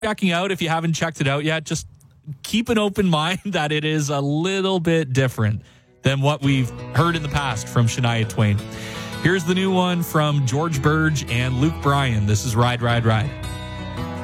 checking out, if you haven't checked it out yet, just keep an open mind that it is a little bit different than what we've heard in the past from Shania Twain. Here's the new one from George Burge and Luke Bryan. This is Ride, Ride, Ride.